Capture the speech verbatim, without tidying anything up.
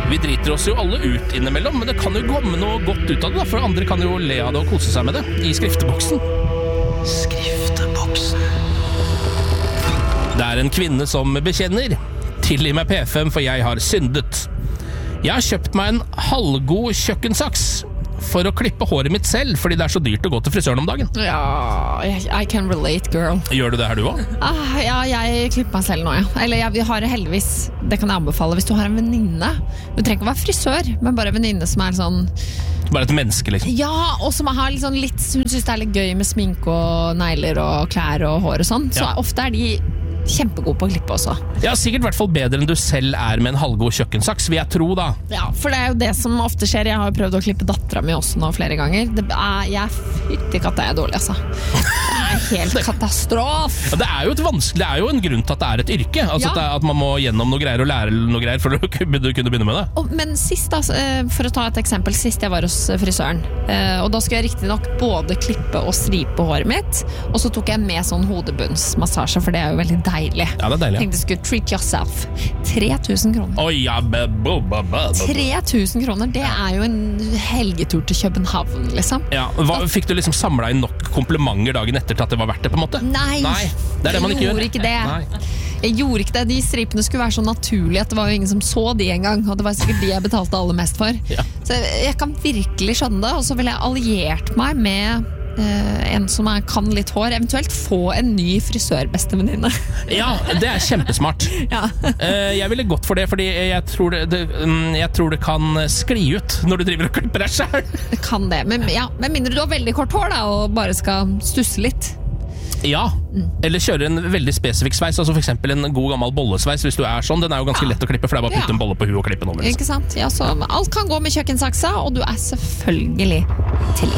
Vi driter oss jo alle ut innimellom, men det kan jo komme noe godt ut av det, da, for andre kan jo le av det og kose seg med det i skrifteboksen. Skrifteboksen. Det er en kvinne som bekjenner. Tilgi meg P F M, for jeg har syndet. Jeg har kjøpt meg en halvgod kjøkkensaks for å klippe håret mitt selv, fordi det er så dyrt å gå til frisøren om dagen. Ja, I can relate, girl. Gjør du det her du også? Ah, ja, jeg klipper meg selv nå, ja. Eller jeg, vi har heldigvis, det kan jeg anbefale, hvis du har en venninne. Du trenger ikke å være frisør, men bare en venninne som er sånn... Bare et menneske, liksom. Ja, og som har liksom litt, hun synes det er litt gøy med sminke og negler og klær og hår og sånn. Så Ja. ofte er de kjempegode på å klippe også. Ja, sikkert i hvert fall bedre enn du selv er med en halvgod kjøkkensaks, vil jeg tro da. Ja, for det er jo det som ofte skjer. Jeg har jo prøvd å klippe datteren min også nå flere ganger. Det er, jeg fytter ikke at det er dårlig, altså. Det er helt katastrof. Ja, det er jo et vanskelig, det er jo en grunn til at det er et yrke. Altså Ja. at, det er, at man må gjennom noe greier og lære noe greier for å kunne begynne med det. Og, men sist, altså, eh, for å ta et eksempel, sist jeg var hos frisøren, eh, og da skulle jeg riktig nok både klippe og stripe håret mitt, og så tok jeg med sånn hodebunnsmassasje, for det er jo veldig deilig. Ja, det er deilig. Ja. Tenkte jeg skulle treat yourself. tre tusen kroner. Oi, ja, be, bo, bo, bo, bo. tre tusen kroner, det er jo en helgetur til København, liksom. Ja, hva, fikk du liksom samlet inn nok komplimenter dagen etter til at det var verdt det, på en måte? Nei, Nei, det er det man ikke jeg gjør. gjorde ikke det. Nei. Jeg gjorde ikke det. De stripene skulle være så naturlige at det var jo ingen som så de en gang, og det var sikkert de jeg betalte aller mest for. Ja. Så jeg, jeg kan virkelig skjønne det, og så ville jeg alliert meg med eh, en som er, kan litt hår, eventuelt få en ny frisørbestevenninne. Ja, det er kjempesmart. Ja. Eh, Jeg ville gått for det, fordi jeg tror det, det, mm, jeg tror det kan skli ut når du driver og klipper deg selv. Det kan det, men ja, med mindre du har veldig kort hår da, og bare skal stusse litt. Ja, eller kjøre en veldig spesifikk sveis, altså for eksempel en god gammel bollesveis, hvis du er sånn. Den er jo ganske Ja. lett å klippe, for det er bare å putte Ja. en bolle på huet og klippe den over. Liksom. Ikke sant? Ja, så alt kan gå med kjøkkensaksa, og du er selvfølgelig tilgitt.